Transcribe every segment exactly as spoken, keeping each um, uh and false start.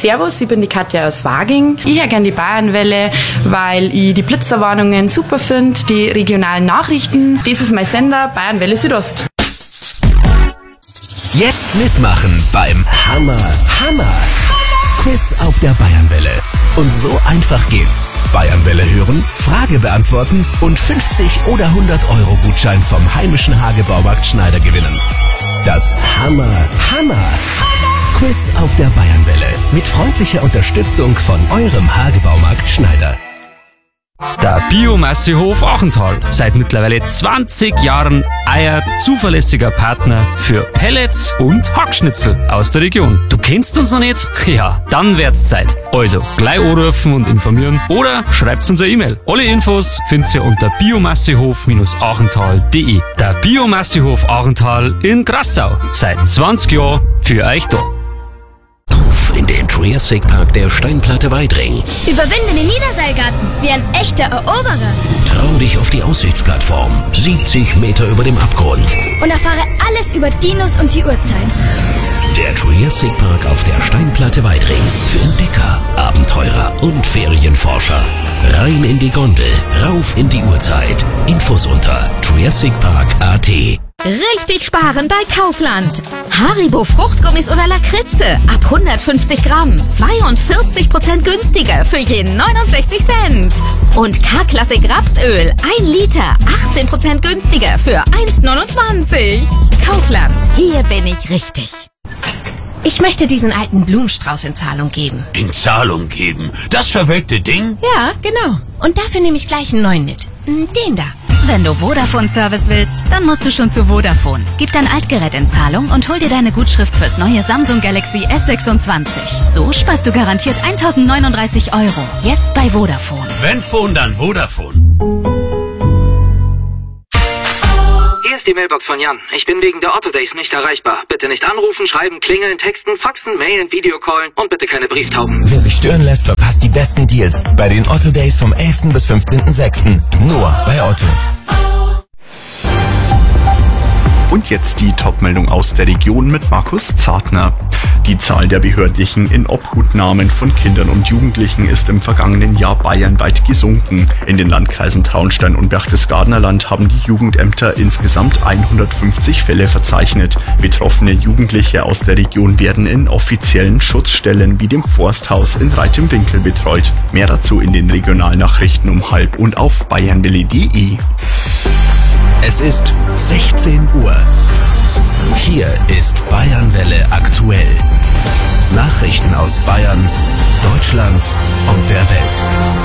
Servus, ich bin die Katja aus Waging. Ich höre gerne die Bayernwelle, weil ich die Blitzerwarnungen super finde, die regionalen Nachrichten. Das ist mein Sender Bayernwelle Südost. Jetzt mitmachen beim Hammer Hammer Quiz auf der Bayernwelle. Und so einfach geht's. Bayernwelle hören, Frage beantworten und fünfzig oder hundert Euro Gutschein vom heimischen Hagebaumarkt Schneider gewinnen. Das Hammer Hammer Quiz auf der Bayernwelle mit freundlicher Unterstützung von eurem Hagebaumarkt Schneider. Der Biomassehof Achental. Seit mittlerweile zwanzig Jahren euer zuverlässiger Partner für Pellets und Hackschnitzel aus der Region. Du kennst uns noch nicht? Ja, dann wird's Zeit. Also, gleich anrufen und informieren oder schreibt uns eine E-Mail. Alle Infos findet ihr unter biomassehof achental punkt de. Der Biomassehof Achental in Grassau. Seit zwanzig Jahren für euch da. In den Triassic Park der Steinplatte Weidring. Überwinde den Niederseilgarten wie ein echter Eroberer. Trau dich auf die Aussichtsplattform, siebzig Meter über dem Abgrund. Und erfahre alles über Dinos und die Urzeit. Der Triassic Park auf der Steinplatte Weidring. Für Entdecker, Abenteurer und Ferienforscher. Rein in die Gondel, rauf in die Urzeit. Infos unter triassic park punkt a t. Richtig sparen bei Kaufland. Haribo Fruchtgummis oder Lakritze ab hundertfünfzig Gramm. zweiundvierzig Prozent günstiger für je neunundsechzig Cent. Und K-Klassik Rapsöl ein Liter. achtzehn Prozent günstiger für eins neunundzwanzig. Kaufland. Hier bin ich richtig. Ich möchte diesen alten Blumenstrauß in Zahlung geben. In Zahlung geben? Das verwelkte Ding? Ja, genau. Und dafür nehme ich gleich einen neuen mit. Den da. Wenn du Vodafone-Service willst, dann musst du schon zu Vodafone. Gib dein Altgerät in Zahlung und hol dir deine Gutschrift fürs neue Samsung Galaxy S sechsundzwanzig. So sparst du garantiert eintausendneununddreißig Euro. Jetzt bei Vodafone. Wenn Phone, dann Vodafone. Hier ist die Mailbox von Jan. Ich bin wegen der Otto Days nicht erreichbar. Bitte nicht anrufen, schreiben, klingeln, texten, faxen, mailen, Videocallen und bitte keine Brieftauben. Wer sich stören lässt, verpasst die besten Deals bei den Otto Days vom elften bis fünfzehnten sechsten Nur bei Otto. Und jetzt die Top-Meldung aus der Region mit Markus Zartner. Die Zahl der behördlichen Inobhutnahmen von Kindern und Jugendlichen ist im vergangenen Jahr bayernweit gesunken. In den Landkreisen Traunstein und Berchtesgadener Land haben die Jugendämter insgesamt hundertfünfzig Fälle verzeichnet. Betroffene Jugendliche aus der Region werden in offiziellen Schutzstellen wie dem Forsthaus in Reit im Winkel betreut. Mehr dazu in den Regionalnachrichten um halb und auf bayernwelle punkt de. Es ist sechzehn Uhr. Hier ist Bayernwelle aktuell. Nachrichten aus Bayern, Deutschland und der Welt.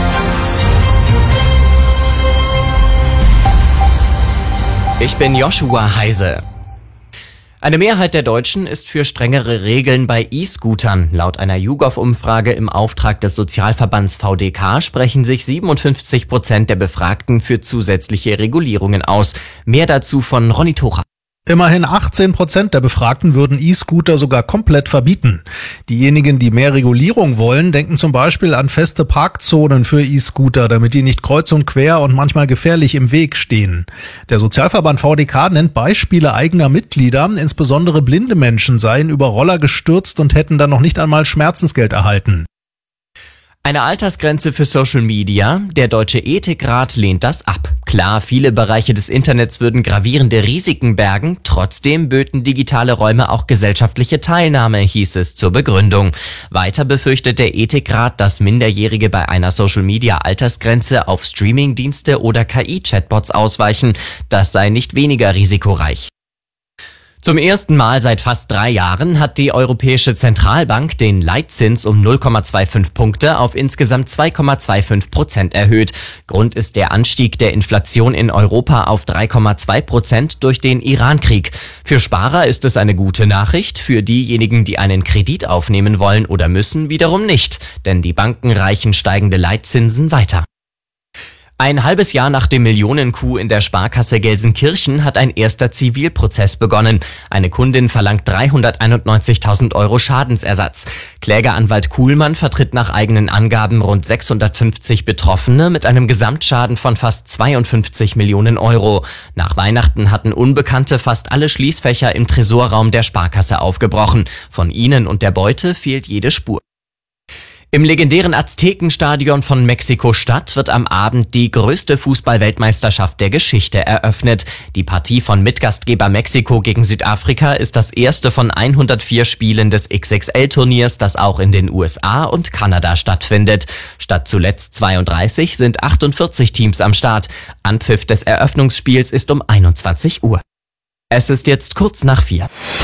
Ich bin Joshua Heise. Eine Mehrheit der Deutschen ist für strengere Regeln bei E-Scootern. Laut einer YouGov-Umfrage im Auftrag des Sozialverbands V D K sprechen sich siebenundfünfzig Prozent der Befragten für zusätzliche Regulierungen aus. Mehr dazu von Ronny Thora. Immerhin achtzehn Prozent der Befragten würden E-Scooter sogar komplett verbieten. Diejenigen, die mehr Regulierung wollen, denken zum Beispiel an feste Parkzonen für E-Scooter, damit die nicht kreuz und quer und manchmal gefährlich im Weg stehen. Der Sozialverband V D K nennt Beispiele eigener Mitglieder, insbesondere blinde Menschen seien über Roller gestürzt und hätten dann noch nicht einmal Schmerzensgeld erhalten. Eine Altersgrenze für Social Media? Der Deutsche Ethikrat lehnt das ab. Klar, viele Bereiche des Internets würden gravierende Risiken bergen, trotzdem böten digitale Räume auch gesellschaftliche Teilnahme, hieß es zur Begründung. Weiter befürchtet der Ethikrat, dass Minderjährige bei einer Social Media Altersgrenze auf Streamingdienste oder K I-Chatbots ausweichen. Das sei nicht weniger risikoreich. Zum ersten Mal seit fast drei Jahren hat die Europäische Zentralbank den Leitzins um null Komma fünfundzwanzig Punkte auf insgesamt zwei Komma fünfundzwanzig Prozent erhöht. Grund ist der Anstieg der Inflation in Europa auf drei Komma zwei Prozent durch den Iran-Krieg. Für Sparer ist es eine gute Nachricht, für diejenigen, die einen Kredit aufnehmen wollen oder müssen, wiederum nicht, denn die Banken reichen steigende Leitzinsen weiter. Ein halbes Jahr nach dem Millionen-Coup in der Sparkasse Gelsenkirchen hat ein erster Zivilprozess begonnen. Eine Kundin verlangt dreihunderteinundneunzigtausend Euro Schadensersatz. Klägeranwalt Kuhlmann vertritt nach eigenen Angaben rund sechshundertfünfzig Betroffene mit einem Gesamtschaden von fast zweiundfünfzig Millionen Euro. Nach Weihnachten hatten Unbekannte fast alle Schließfächer im Tresorraum der Sparkasse aufgebrochen. Von ihnen und der Beute fehlt jede Spur. Im legendären Aztekenstadion von Mexiko-Stadt wird am Abend die größte Fußball-Weltmeisterschaft der Geschichte eröffnet. Die Partie von Mitgastgeber Mexiko gegen Südafrika ist das erste von hundertvier Spielen des X X L-Turniers, das auch in den U S A und Kanada stattfindet. Statt zuletzt zweiunddreißig sind achtundvierzig Teams am Start. Anpfiff des Eröffnungsspiels ist um einundzwanzig Uhr. Es ist jetzt kurz nach vier.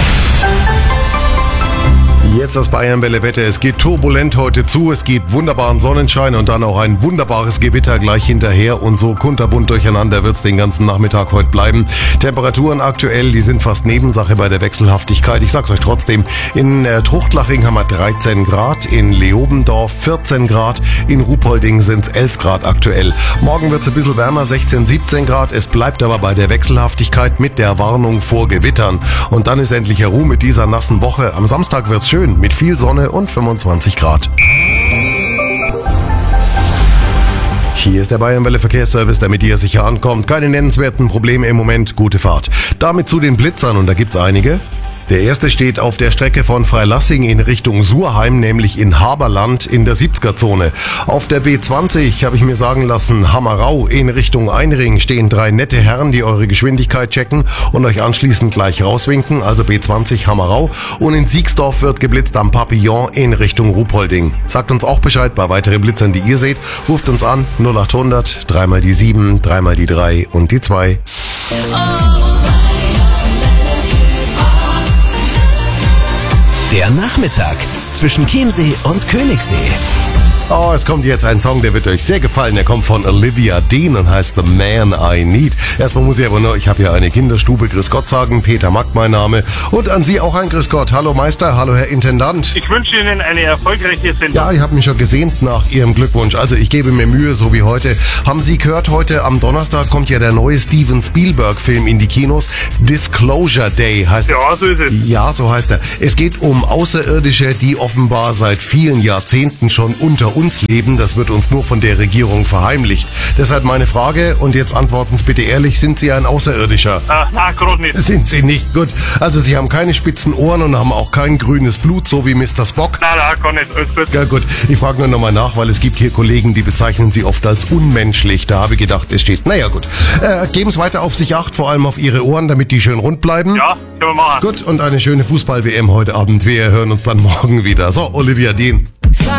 Jetzt das Bayernwelle-Wetter. Es geht turbulent heute zu. Es gibt wunderbaren Sonnenschein und dann auch ein wunderbares Gewitter gleich hinterher. Und so kunterbunt durcheinander wird es den ganzen Nachmittag heute bleiben. Temperaturen aktuell, die sind fast Nebensache bei der Wechselhaftigkeit. Ich sag's euch trotzdem. In äh, Truchtlaching haben wir dreizehn Grad, in Leobendorf vierzehn Grad, in Ruhpolding sind's elf Grad aktuell. Morgen wird's ein bisschen wärmer, sechzehn, siebzehn Grad. Es bleibt aber bei der Wechselhaftigkeit mit der Warnung vor Gewittern. Und dann ist endlich Ruhe mit dieser nassen Woche. Am Samstag wird's schön. Mit viel Sonne und fünfundzwanzig Grad. Hier ist der Bayernwelle Verkehrsservice, damit ihr sicher ankommt. Keine nennenswerten Probleme im Moment, gute Fahrt. Damit zu den Blitzern und da gibt's einige. Der erste steht auf der Strecke von Freilassing in Richtung Surheim, nämlich in Haberland in der siebziger-Zone. Auf der B zwanzig habe ich mir sagen lassen, Hammerau in Richtung Einring stehen drei nette Herren, die eure Geschwindigkeit checken und euch anschließend gleich rauswinken, also B zwanzig Hammerau. Und in Siegsdorf wird geblitzt am Papillon in Richtung Ruhpolding. Sagt uns auch Bescheid bei weiteren Blitzern, die ihr seht. Ruft uns an, null achthundert, dreimal die sieben, dreimal die drei und die zwei. Der Nachmittag zwischen Chiemsee und Königssee. Oh, es kommt jetzt ein Song, der wird euch sehr gefallen. Der kommt von Olivia Dean und heißt The Man I Need. Erstmal muss ich aber nur, ich habe hier eine Kinderstube, Grüß Gott sagen. Peter Mack mein Name. Und an Sie auch ein Grüß Gott. Hallo Meister, hallo Herr Intendant. Ich wünsche Ihnen eine erfolgreiche Sendung. Ja, ich habe mich schon gesehnt nach Ihrem Glückwunsch. Also ich gebe mir Mühe, so wie heute. Haben Sie gehört, heute am Donnerstag kommt ja der neue Steven Spielberg-Film in die Kinos. Disclosure Day heißt er. Ja, so ist es. Ja, so heißt er. Es geht um Außerirdische, die offenbar seit vielen Jahrzehnten schon unter uns leben. Das wird uns nur von der Regierung verheimlicht. Deshalb meine Frage, und jetzt antworten Sie bitte ehrlich, sind Sie ein Außerirdischer? Ah, na, gerade nicht. Sind Sie nicht? Gut. Also Sie haben keine spitzen Ohren und haben auch kein grünes Blut, so wie Mister Spock? Na, na, gar nicht. Alles gut. Ja gut, ich frage nur nochmal nach, weil es gibt hier Kollegen, die bezeichnen Sie oft als unmenschlich. Da habe ich gedacht, es steht, naja gut. Äh, geben Sie weiter auf sich Acht, vor allem auf Ihre Ohren, damit die schön rund bleiben. Ja, können wir machen. Gut, und eine schöne Fußball-W M heute Abend. Wir hören uns dann morgen wieder. So, Olivia Dean.